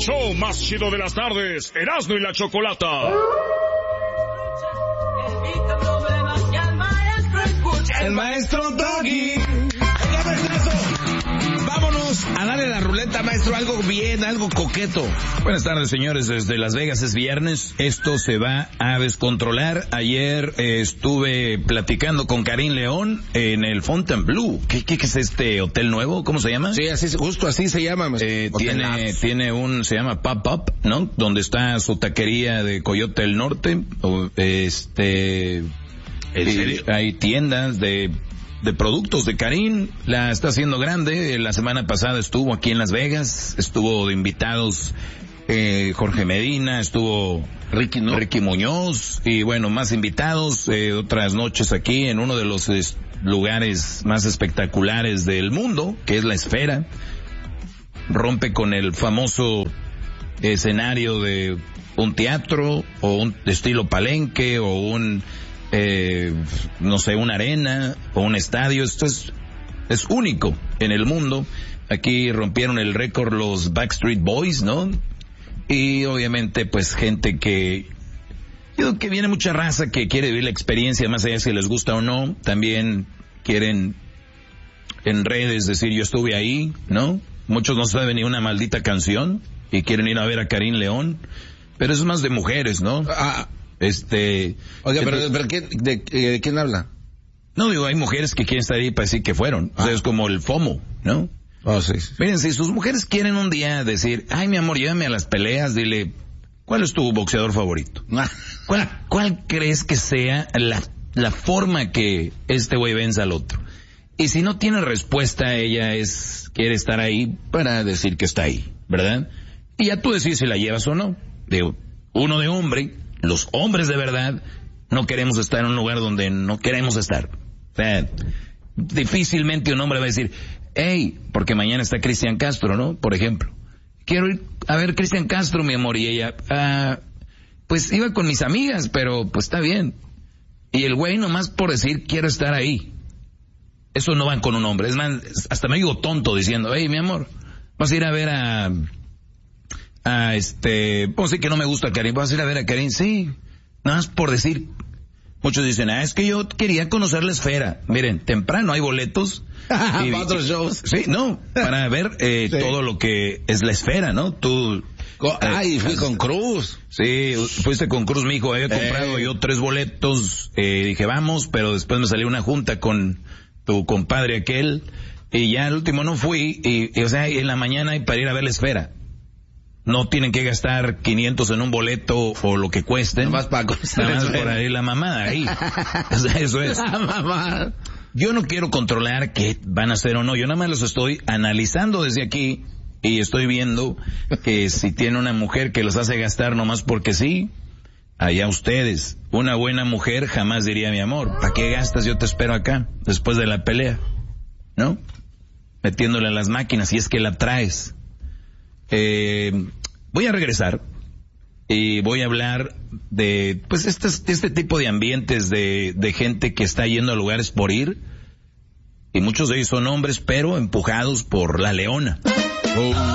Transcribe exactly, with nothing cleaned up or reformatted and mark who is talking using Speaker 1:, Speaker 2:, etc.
Speaker 1: show más chido de las tardes, Erasmo y la Chocolata.
Speaker 2: El maestro Doggy. Vámonos a darle la ruleta, maestro, algo bien, algo coqueto.
Speaker 3: Buenas tardes, señores, desde Las Vegas es viernes, esto se va a descontrolar. Ayer eh, estuve platicando con Karim León en el Fontainebleau. ¿Qué, qué, qué es este hotel nuevo? ¿Cómo se llama?
Speaker 2: Sí, así, justo así se llama.
Speaker 3: Eh, tiene, tiene un, se llama Pop Up, ¿no? Donde está su taquería de Coyote del Norte, o, este...
Speaker 2: ¿En serio?
Speaker 3: Hay tiendas de... de productos de Karim, la está haciendo grande. La semana pasada estuvo aquí en Las Vegas, estuvo de invitados eh, Jorge Medina, estuvo
Speaker 2: Ricky, ¿no?
Speaker 3: Ricky Muñoz, y bueno, más invitados, eh, otras noches aquí en uno de los es, lugares más espectaculares del mundo, que es la Esfera. Rompe con el famoso escenario de un teatro, o un estilo palenque, o un... Eh, no sé, una arena o un estadio. Esto es, es único en el mundo. Aquí rompieron el récord los Backstreet Boys, ¿no? Y obviamente pues gente que, yo creo que viene mucha raza que quiere vivir la experiencia, más allá de si les gusta o no. También quieren en redes decir yo estuve ahí, ¿no? Muchos no saben ni una maldita canción y quieren ir a ver a Karim León, pero eso es más de mujeres, ¿no?
Speaker 2: Ah.
Speaker 3: Este...
Speaker 2: Oiga, pero, pero ¿qué, de, de quién habla?
Speaker 3: No, digo, hay mujeres que quieren estar ahí para decir que fueron. Ah. O sea, es como el FOMO, ¿no?
Speaker 2: Oh, sí, sí.
Speaker 3: Miren, si sus mujeres quieren un día decir, ay, mi amor, llévame a las peleas, dile, ¿cuál es tu boxeador favorito? ¿Cuál, cuál crees que sea la, la forma que este güey venza al otro? Y si no tiene respuesta, ella es, quiere estar ahí para decir que está ahí, ¿verdad? Y ya tú decides si la llevas o no. Digo, uno de hombre... Los hombres de verdad no queremos estar en un lugar donde no queremos estar. O sea, difícilmente un hombre va a decir, hey, porque mañana está Cristian Castro, ¿no? Por ejemplo. Quiero ir a ver Cristian Castro, mi amor, y ella, ah, pues iba con mis amigas, pero pues está bien. Y el güey nomás por decir, quiero estar ahí. Eso no van con un hombre. Es más, hasta me digo tonto diciendo, hey, mi amor, vas a ir a ver a... a este, pues sí que no me gusta Karim, vas a ir a ver a Karim, sí, nada más por decir. Muchos dicen, ah, es que yo quería conocer la Esfera. Miren, temprano hay boletos.
Speaker 2: y, para otros shows.
Speaker 3: Sí, no, para ver eh, sí. todo lo que es la Esfera, ¿no? Tú...
Speaker 2: Ay, eh, fui con Cruz.
Speaker 3: Sí, fuiste con Cruz, mi hijo, había comprado eh. yo tres boletos, eh, dije, vamos, pero después me salió una junta con tu compadre aquel, y ya el último no fui, y, y o sea, en la mañana hay para ir a ver la Esfera. No tienen que gastar quinientos en un boleto o lo que cueste.
Speaker 2: Nada más para
Speaker 3: Nada más por ahí la mamada ahí. O sea, eso es.
Speaker 2: La mamá.
Speaker 3: Yo no quiero controlar qué van a hacer o no. Yo nada más los estoy analizando desde aquí y estoy viendo que si tiene una mujer que los hace gastar nomás porque sí, allá ustedes. Una buena mujer jamás diría, mi amor, ¿para qué gastas? Yo te espero acá después de la pelea, ¿no? Metiéndole a las máquinas si es que la traes. Eh, voy a regresar y voy a hablar de, pues, este, este tipo de ambientes de, de gente que está yendo a lugares por ir, y muchos de ellos son hombres, pero empujados por la leona. Oh.